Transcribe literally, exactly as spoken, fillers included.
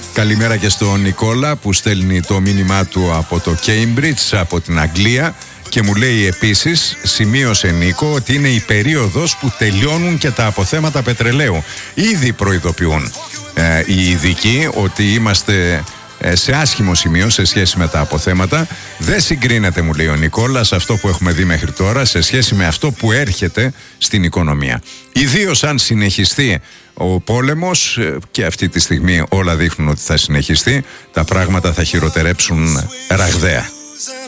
Καλημέρα και στον Νικόλα που στέλνει το μήνυμά του από το Cambridge, από την Αγγλία, και μου λέει επίσης, σημείωσε Νίκο, ότι είναι η περίοδος που τελειώνουν και τα αποθέματα πετρελαίου. Ήδη προειδοποιούν ε, οι ειδικοί ότι είμαστε ε, σε άσχημο σημείο σε σχέση με τα αποθέματα. Δεν συγκρίνεται, μου λέει ο Νικόλας, αυτό που έχουμε δει μέχρι τώρα σε σχέση με αυτό που έρχεται στην οικονομία. Ιδίως αν συνεχιστεί ο πόλεμος, και αυτή τη στιγμή όλα δείχνουν ότι θα συνεχιστεί, τα πράγματα θα χειροτερέψουν ραγδαία.